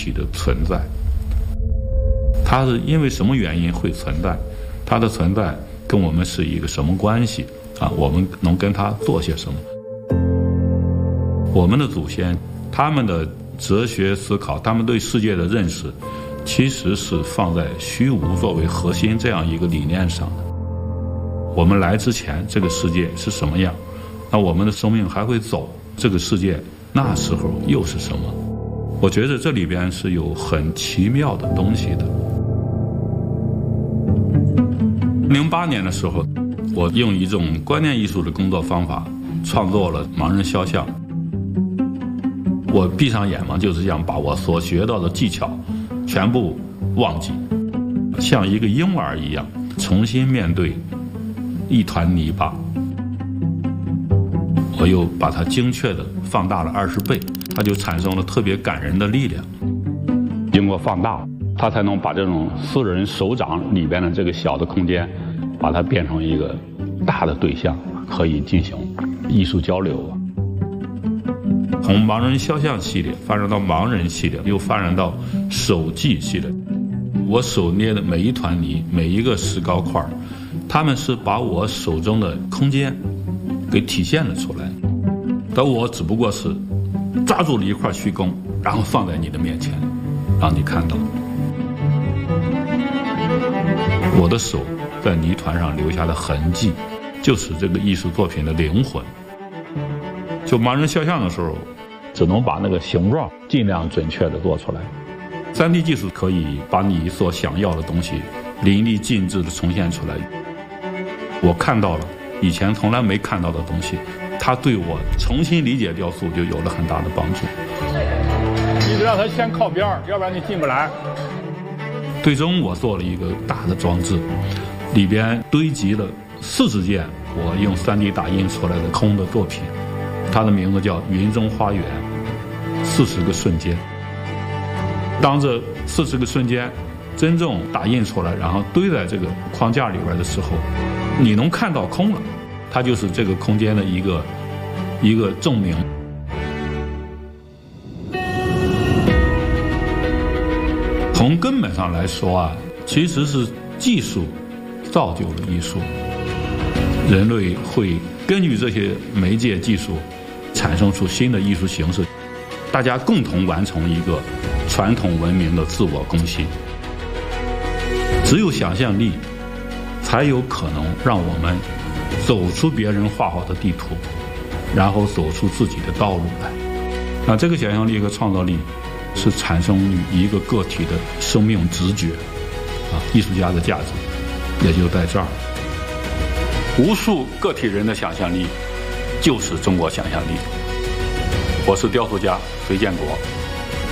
体的存在。它是因为什么原因会存在？它的存在跟我们是一个什么关系啊？我们能跟它做些什么？我们的祖先，他们的哲学思考，他们对世界的认识，其实是放在虚无作为核心这样一个理念上的。我们来之前，这个世界是什么样？那我们的生命还会走，这个世界那时候又是什么？我觉得这里边是有很奇妙的东西的。08年的时候，我用一种观念艺术的工作方法创作了盲人肖像。我闭上眼嘛，就是想把我所学到的技巧全部忘记，像一个婴儿一样重新面对一团泥巴。我又把它精确地放大了20倍，它就产生了特别感人的力量。经过放大，它才能把这种4人手掌里边的这个小的空间，把它变成一个大的对象，可以进行艺术交流。从盲人肖像系列发展到盲人系列，又发展到手迹系列。我手捏的每一团泥，每一个石膏块，他们是把我手中的空间给体现了出来。但我只不过是抓住了一块虚空，然后放在你的面前，让你看到。我的手在泥团上留下的痕迹，就是这个艺术作品的灵魂。就盲人肖像的时候，只能把那个形状尽量准确地做出来。3D 技术可以把你所想要的东西淋漓尽致地重现出来。我看到了以前从来没看到的东西，它对我重新理解雕塑就有了很大的帮助。 你得让它先靠边，要不然你进不来。 最终我做了一个大的装置，里边堆积了40件我用3D 打印出来的空的作品，它的名字叫云中花园，40个瞬间。当这40个瞬间真正打印出来，然后堆在这个框架里边的时候，你能看到空了，它就是这个空间的一个证明。从根本上来说啊，其实是技术造就了艺术。人类会根据这些媒介技术产生出新的艺术形式，大家共同完成一个传统文明的自我更新。只有想象力才有可能让我们走出别人画好的地图，然后走出自己的道路来。那这个想象力和创造力是产生于一个个体的生命直觉艺术家的价值也就在这儿。无数个体人的想象力就是中国想象力。我是雕塑家隋建国。